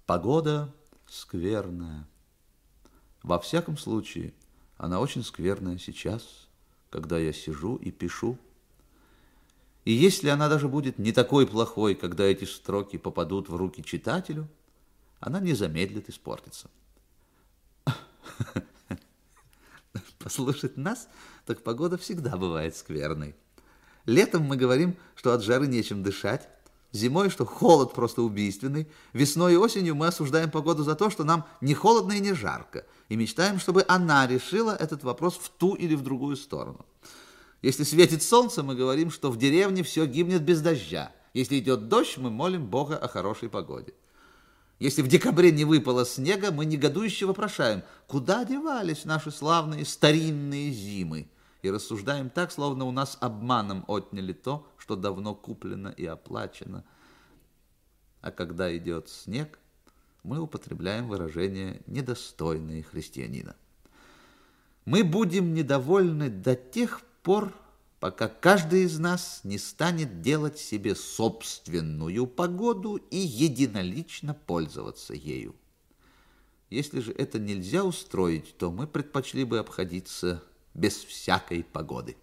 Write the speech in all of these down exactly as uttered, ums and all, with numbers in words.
Погода скверная. Во всяком случае, она очень скверная сейчас, когда я сижу и пишу. И если она даже будет не такой плохой, когда эти строки попадут в руки читателю, она не замедлит испортиться. Послушать нас, так погода всегда бывает скверной. Летом мы говорим, что от жары нечем дышать, зимой, что холод просто убийственный, весной и осенью мы осуждаем погоду за то, что нам не холодно и не жарко, и мечтаем, чтобы она решила этот вопрос в ту или в другую сторону. Если светит солнце, мы говорим, что в деревне все гибнет без дождя. Если идет дождь, мы молим Бога о хорошей погоде. Если в декабре не выпало снега, мы негодующе вопрошаем, куда девались наши славные старинные зимы, и рассуждаем так, словно у нас обманом отняли то, что давно куплено и оплачено. А когда идет снег, мы употребляем выражение, недостойное христианина. Мы будем недовольны до тех пор, пока каждый из нас не станет делать себе собственную погоду и единолично пользоваться ею. Если же это нельзя устроить, то мы предпочли бы обходиться без всякой погоды.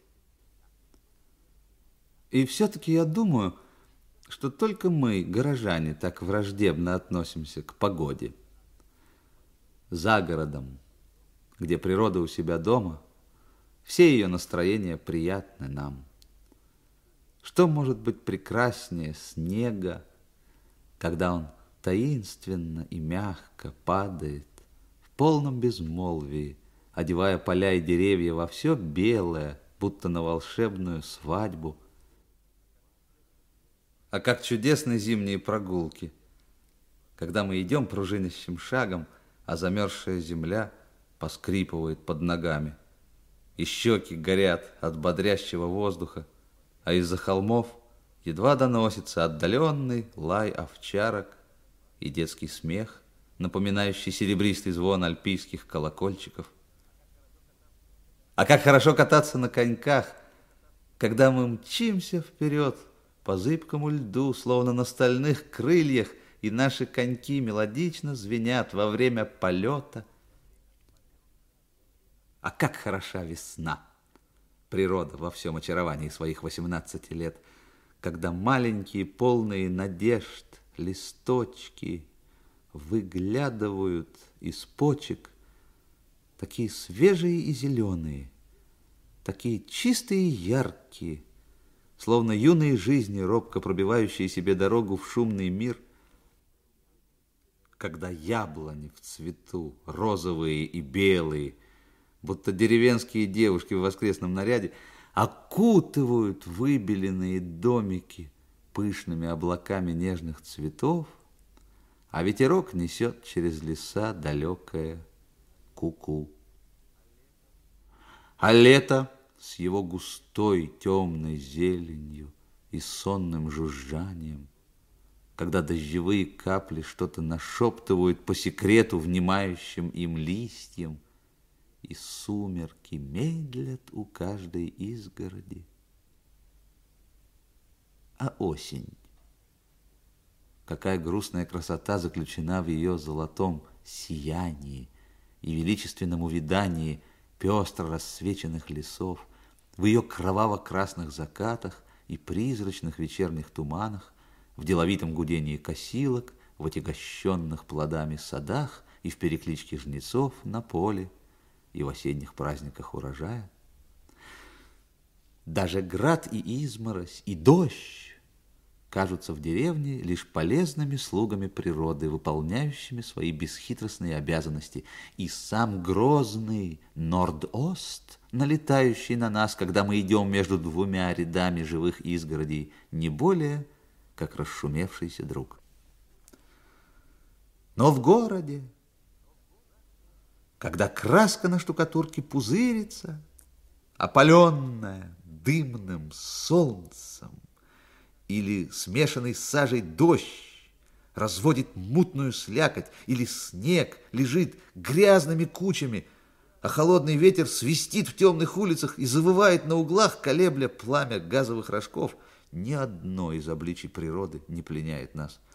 И все-таки я думаю, что только мы, горожане, так враждебно относимся к погоде. За городом, где природа у себя дома, все ее настроения приятны нам. Что может быть прекраснее снега, когда он таинственно и мягко падает в полном безмолвии, одевая поля и деревья во все белое, будто на волшебную свадьбу. А как чудесны зимние прогулки, когда мы идем пружинящим шагом, а замерзшая земля поскрипывает под ногами, и щеки горят от бодрящего воздуха, а из-за холмов едва доносится отдаленный лай овчарок и детский смех, напоминающий серебристый звон альпийских колокольчиков. А как хорошо кататься на коньках, когда мы мчимся вперед по зыбкому льду, словно на стальных крыльях, и наши коньки мелодично звенят во время полета. А как хороша весна, природа во всем очаровании своих восемнадцати лет, когда маленькие, полные надежд листочки выглядывают из почек, такие свежие и зеленые, такие чистые и яркие, словно юные жизни, робко пробивающие себе дорогу в шумный мир, когда яблони в цвету, розовые и белые, будто деревенские девушки в воскресном наряде, окутывают выбеленные домики пышными облаками нежных цветов, а ветерок несет через леса далекое ку-ку. А лето с его густой темной зеленью и сонным жужжанием, когда дождевые капли что-то нашептывают по секрету внимающим им листьям, и сумерки медлят у каждой изгороди. А осень? Какая грустная красота заключена в ее золотом сиянии и величественном увядании пестро рассвеченных лесов, в ее кроваво-красных закатах и призрачных вечерних туманах, в деловитом гудении косилок, в отягощенных плодами садах и в перекличке жнецов на поле, и в осенних праздниках урожая. Даже град и изморозь, и дождь кажутся в деревне лишь полезными слугами природы, выполняющими свои бесхитростные обязанности. И сам грозный Норд-Ост, налетающий на нас, когда мы идем между двумя рядами живых изгородей, не более, как расшумевшийся друг. Но в городе, когда краска на штукатурке пузырится, опаленная дымным солнцем, или смешанный с сажей дождь разводит мутную слякоть, или снег лежит грязными кучами, а холодный ветер свистит в темных улицах и завывает на углах, колебля пламя газовых рожков, ни одно из обличий природы не пленяет нас.